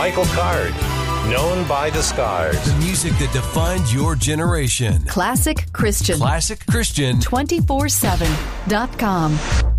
Michael Card, known by the Scars. The music that defined your generation. Classic Christian. Classic Christian. 247.com.